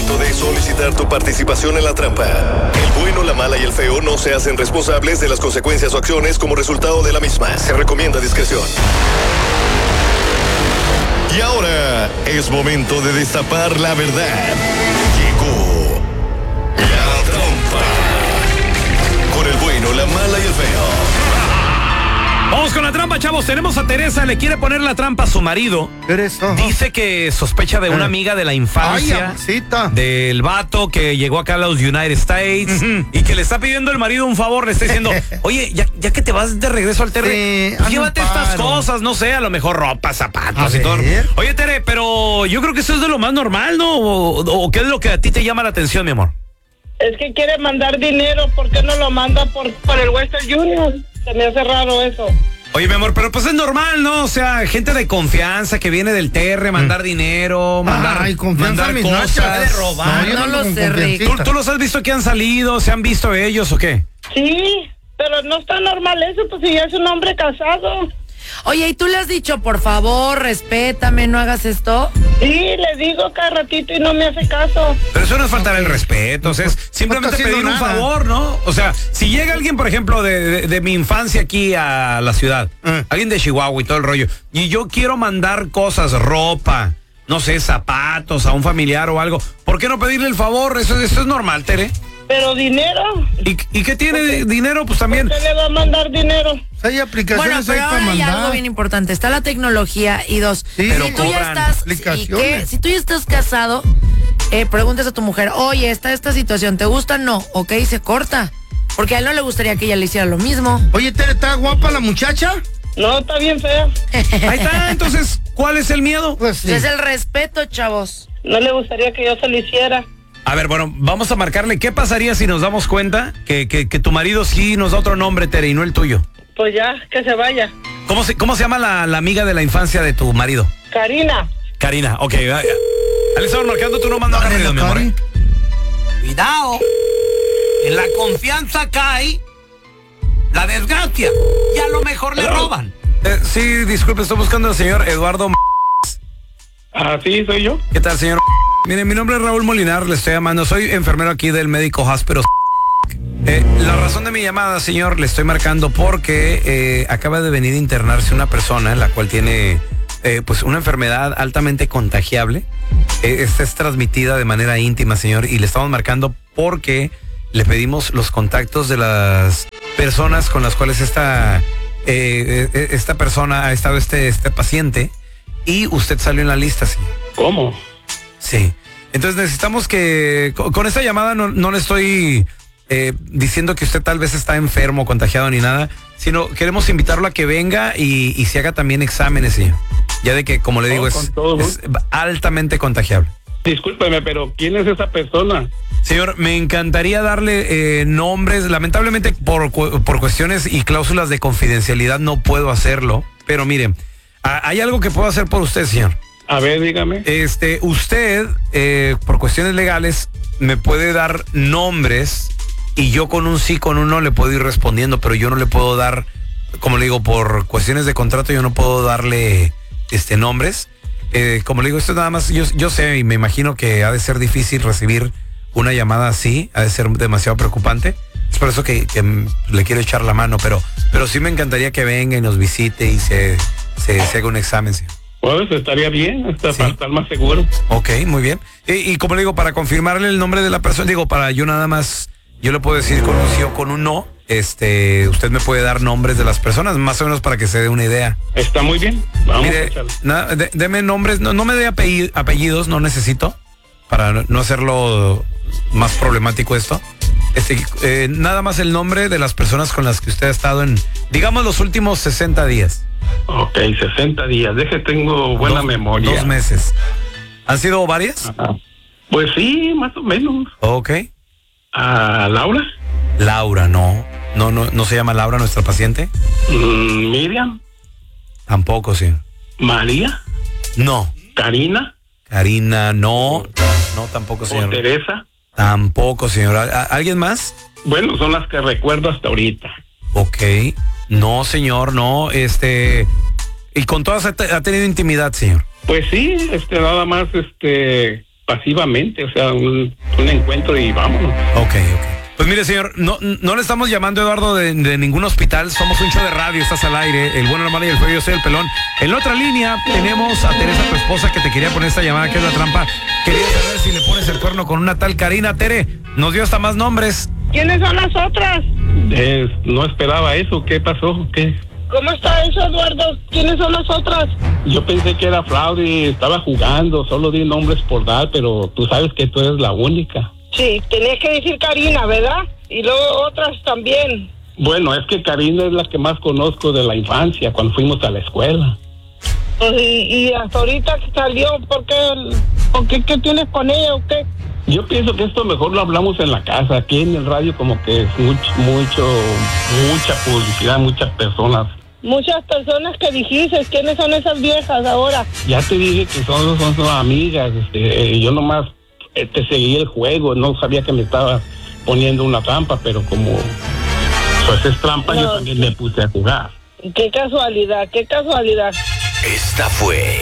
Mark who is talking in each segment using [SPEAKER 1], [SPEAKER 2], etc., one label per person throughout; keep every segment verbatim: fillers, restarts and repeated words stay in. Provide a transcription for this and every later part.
[SPEAKER 1] momento de solicitar tu participación en la trampa. El bueno, la mala y el feo no se hacen responsables de las consecuencias o acciones como resultado de la misma. Se recomienda discreción. Y ahora es momento de destapar la verdad. Llegó la trampa. Con el bueno, la mala y el feo.
[SPEAKER 2] Vamos con la trampa, chavos. Tenemos a Teresa, le quiere poner la trampa a su marido.
[SPEAKER 3] Teresa.
[SPEAKER 2] Dice que sospecha de una amiga de la infancia.
[SPEAKER 3] Ay,
[SPEAKER 2] del vato que llegó acá a los United States uh-huh. y que le está pidiendo el marido un favor. Le está diciendo, oye, ya, ya que te vas de regreso al Tere, sí, pues llévate estas cosas, no sé, a lo mejor ropa, zapatos a y todo. Ver. Oye, Tere, pero yo creo que eso es de lo más normal, ¿no? O, o ¿qué es lo que a ti te llama la atención, mi amor?
[SPEAKER 4] Es que quiere mandar dinero, ¿por qué no lo manda por, por el Western Union? Se me hace raro eso.
[SPEAKER 2] Oye, mi amor, pero pues es normal, ¿no? O sea, gente de confianza que viene del T R, mandar mm. dinero, mandar,
[SPEAKER 3] Ay,
[SPEAKER 2] mandar cosas.
[SPEAKER 3] De robar.
[SPEAKER 5] No, no, no lo sé, Rick.
[SPEAKER 2] ¿Tú, ¿Tú los has visto que han salido? ¿Se han visto ellos o qué?
[SPEAKER 4] Sí, pero no está normal eso, pues si ya es un hombre casado.
[SPEAKER 5] Oye, ¿y tú le has dicho, por favor, respétame, no hagas esto?
[SPEAKER 4] Sí, le digo cada ratito y no me hace caso.
[SPEAKER 2] Pero eso no es faltar el respeto, o sea, es simplemente no pedir un favor, ¿no? O sea, si llega alguien, por ejemplo, de, de, de mi infancia aquí a la ciudad, eh. alguien de Chihuahua y todo el rollo, y yo quiero mandar cosas, ropa, no sé, zapatos a un familiar o algo, ¿por qué no pedirle el favor? Eso, eso es normal, Tere.
[SPEAKER 4] Pero dinero.
[SPEAKER 2] ¿Y, y qué tiene de dinero? Pues también.
[SPEAKER 4] ¿Por qué le va a mandar dinero?
[SPEAKER 3] Hay aplicaciones
[SPEAKER 5] bueno, pero
[SPEAKER 3] ahí para
[SPEAKER 5] hay
[SPEAKER 3] mandar.
[SPEAKER 5] algo bien importante. Está la tecnología y dos.
[SPEAKER 3] Sí,
[SPEAKER 5] pero
[SPEAKER 3] si
[SPEAKER 5] tú ya estás, ¿y qué? Si tú ya estás casado, eh, preguntas a tu mujer, oye, está esta situación, ¿te gusta? No, ok, se corta. Porque a él no le gustaría que ella le hiciera lo mismo.
[SPEAKER 3] Oye, Tere, ¿está guapa la muchacha?
[SPEAKER 4] No, está bien fea.
[SPEAKER 2] Ahí está, entonces, ¿cuál es el miedo?
[SPEAKER 5] Pues sí. Es el respeto, chavos.
[SPEAKER 4] No le gustaría que yo se lo hiciera.
[SPEAKER 2] A ver, bueno, vamos a marcarle. ¿Qué pasaría si nos damos cuenta que, que, que tu marido sí nos da otro nombre, Tere, y no el tuyo?
[SPEAKER 4] Pues ya, que se vaya.
[SPEAKER 2] ¿Cómo se, cómo se llama la, la amiga de la infancia de tu marido?
[SPEAKER 4] Karina.
[SPEAKER 2] Karina, ok. Alessandro, marcando tu nombre, no rápido, mi amor. ¿eh? Cuidado. En la confianza cae la desgracia. Y a lo mejor le roban. Eh, sí, disculpe, estoy buscando al señor Eduardo.
[SPEAKER 6] Ah, sí, soy yo.
[SPEAKER 2] ¿Qué tal, señor? Mire, mi nombre es Raúl Molinar, le estoy llamando, soy enfermero aquí del médico Hospital. Eh, la razón de mi llamada, señor, le estoy marcando porque eh, acaba de venir a internarse una persona, la cual tiene eh, pues una enfermedad altamente contagiable. Eh, esta es transmitida de manera íntima, señor, y le estamos marcando porque le pedimos los contactos de las personas con las cuales esta, eh, esta persona ha estado, este, este paciente, y usted salió en la lista, señor.
[SPEAKER 6] ¿Cómo?
[SPEAKER 2] Sí, entonces necesitamos que, con, con esta llamada no, no le estoy eh, diciendo que usted tal vez está enfermo, contagiado ni nada, sino queremos invitarlo a que venga y, y se haga también exámenes, señor. Ya de que, como le digo, oh, es, es altamente contagiable.
[SPEAKER 6] Discúlpeme, pero ¿quién es esa persona?
[SPEAKER 2] Señor, me encantaría darle eh, nombres, lamentablemente por, por cuestiones y cláusulas de confidencialidad no puedo hacerlo, pero mire, a, hay algo que puedo hacer por usted, señor.
[SPEAKER 6] A ver, dígame.
[SPEAKER 2] Este, usted, eh, por cuestiones legales, me puede dar nombres y yo con un sí, con un no le puedo ir respondiendo, pero yo no le puedo dar, como le digo, por cuestiones de contrato, yo no puedo darle este nombres. Eh, como le digo, esto nada más, yo, yo sé y me imagino que ha de ser difícil recibir una llamada así, ha de ser demasiado preocupante. Es por eso que, que le quiero echar la mano, pero, pero sí me encantaría que venga y nos visite y se, se, se haga un examen, señor.
[SPEAKER 6] Pues estaría bien, hasta
[SPEAKER 2] ¿sí?
[SPEAKER 6] Para estar más seguro.
[SPEAKER 2] Ok, muy bien. Y, y como le digo, para confirmarle el nombre de la persona, digo, para yo nada más, yo le puedo decir con un sí o con un no, este, usted me puede dar nombres de las personas, más o menos para que se dé una idea.
[SPEAKER 6] Está muy bien, vamos
[SPEAKER 2] Mire,
[SPEAKER 6] a echarle.
[SPEAKER 2] Na, de, deme nombres, no, no me dé apellidos, apellidos, no necesito, para no hacerlo más problemático esto. Este, eh, nada más el nombre de las personas con las que usted ha estado en, digamos, los últimos sesenta días.
[SPEAKER 6] Ok, sesenta días. Deje, tengo buena
[SPEAKER 2] dos,
[SPEAKER 6] memoria.
[SPEAKER 2] Dos meses. ¿Han sido varias?
[SPEAKER 6] Ajá. Pues sí, más o menos.
[SPEAKER 2] Ok.
[SPEAKER 6] ¿A Laura?
[SPEAKER 2] Laura, no. No, no, no se llama Laura nuestra paciente.
[SPEAKER 6] Mm, Miriam.
[SPEAKER 2] Tampoco, sí.
[SPEAKER 6] María.
[SPEAKER 2] No.
[SPEAKER 6] Karina.
[SPEAKER 2] Karina, no. No, tampoco, señor.
[SPEAKER 6] ¿O Teresa?
[SPEAKER 2] Tampoco, señora. ¿Alguien más?
[SPEAKER 6] Bueno, son las que recuerdo hasta ahorita.
[SPEAKER 2] Ok. No, señor, no. Este. ¿Y con todas ha, te, ha tenido intimidad, señor?
[SPEAKER 6] Pues sí, este, nada más, este, pasivamente, o sea, un, un encuentro y vámonos.
[SPEAKER 2] Ok, ok. Pues mire, señor, no, no le estamos llamando, Eduardo, de, de ningún hospital. Somos un show de radio, estás al aire. El bueno, la mala y el feo, yo soy el pelón. En la otra línea tenemos a Teresa, tu esposa, que te quería poner esta llamada, que es la trampa. Quería saber si le pones el cuerno con una tal Karina. Tere, nos dio hasta más nombres.
[SPEAKER 4] ¿Quiénes son las otras?
[SPEAKER 6] Eh, no esperaba eso, ¿qué pasó? ¿Qué?
[SPEAKER 4] ¿Cómo está eso, Eduardo? ¿Quiénes son las otras?
[SPEAKER 6] Yo pensé que era fraude, estaba jugando, solo di nombres por dar, pero tú sabes que tú eres la única.
[SPEAKER 4] Sí, tenías que decir Karina, ¿verdad? Y luego otras también.
[SPEAKER 6] Bueno, es que Karina es la que más conozco de la infancia, cuando fuimos a la escuela.
[SPEAKER 4] Pues y, y hasta ahorita que salió, ¿por qué? ¿Por qué, qué tienes con ella o qué?
[SPEAKER 6] Yo pienso que esto mejor lo hablamos en la casa. Aquí en el radio como que es mucho, mucho, mucha publicidad, muchas personas.
[SPEAKER 4] Muchas personas que dijiste, ¿quiénes son esas viejas ahora?
[SPEAKER 6] Ya te dije que son, son, son amigas, este, eh, yo nomás eh, te seguí el juego, no sabía que me estaba poniendo una trampa, pero como pues es trampa, no, yo también me puse a jugar.
[SPEAKER 4] Qué casualidad, qué casualidad.
[SPEAKER 1] Esta fue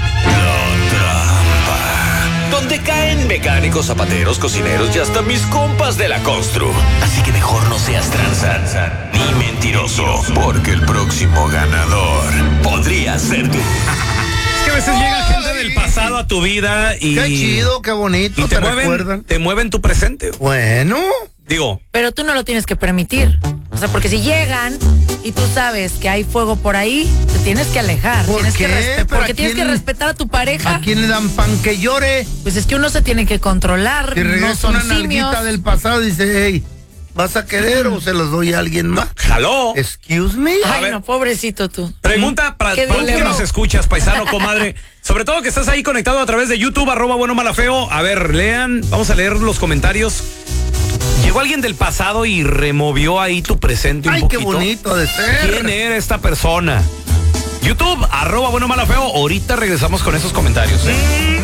[SPEAKER 1] La Trampa, donde caen mecánicos, zapateros, cocineros y hasta mis compas de la constru. Así que mejor no seas tranza ni mentiroso, porque el próximo ganador podría ser tú.
[SPEAKER 2] Es que a veces llega gente del pasado a tu vida y...
[SPEAKER 3] Qué chido, qué bonito,
[SPEAKER 2] y te,
[SPEAKER 3] te
[SPEAKER 2] mueven,
[SPEAKER 3] recuerdan.
[SPEAKER 2] te mueven tu presente.
[SPEAKER 3] Bueno.
[SPEAKER 2] Digo...
[SPEAKER 5] Pero tú no lo tienes que permitir. O sea, porque si llegan y tú sabes que hay fuego por ahí, te tienes que alejar.
[SPEAKER 3] ¿Por
[SPEAKER 5] tienes
[SPEAKER 3] qué?
[SPEAKER 5] Que respe-
[SPEAKER 3] ¿Pero
[SPEAKER 5] porque
[SPEAKER 3] a
[SPEAKER 5] tienes
[SPEAKER 3] quién-
[SPEAKER 5] que respetar a tu pareja.
[SPEAKER 3] ¿A quién le dan pan que llore?
[SPEAKER 5] Pues es que uno se tiene que controlar.
[SPEAKER 3] Si
[SPEAKER 5] no
[SPEAKER 3] regresa
[SPEAKER 5] son
[SPEAKER 3] una
[SPEAKER 5] simios.
[SPEAKER 3] nalguita del pasado y dice, hey, ¿vas a querer o se los doy a alguien más?
[SPEAKER 2] jaló.
[SPEAKER 3] Excuse me.
[SPEAKER 2] A
[SPEAKER 5] Ay,
[SPEAKER 2] ver.
[SPEAKER 5] no, pobrecito tú.
[SPEAKER 2] Pregunta para
[SPEAKER 5] ¿Qué
[SPEAKER 2] para que
[SPEAKER 5] dilema?
[SPEAKER 2] nos escuchas, paisano, comadre. Sobre todo que estás ahí conectado a través de YouTube, arroba bueno mala feo. A ver, lean, vamos a leer los comentarios. Llegó alguien del pasado y removió ahí tu presente un
[SPEAKER 3] Ay,
[SPEAKER 2] poquito.
[SPEAKER 3] qué bonito de ser.
[SPEAKER 2] ¿Quién era esta persona? YouTube, arroba bueno mala feo. Ahorita regresamos con esos comentarios. ¿eh?